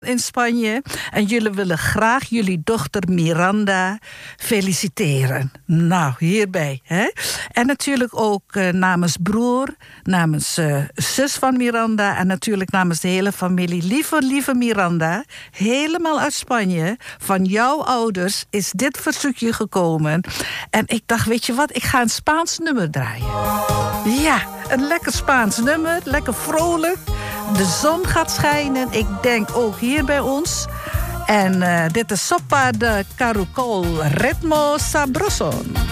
in Spanje. En jullie willen graag jullie dochter Miranda feliciteren. Nou, hierbij. Hè? En natuurlijk ook namens broer, namens zus van Miranda en natuurlijk namens de hele familie. Lieve Miranda, helemaal uit Spanje, van jouw ouders is dit verzoekje gekomen. En ik dacht, weet je wat, ik ga een Spaans nummer draaien. Ja, een lekker Spaans nummer, lekker vrolijk. De zon gaat schijnen, ik denk ook hier bij ons. En dit is Sopa de Caracol, Ritmo Sabroso.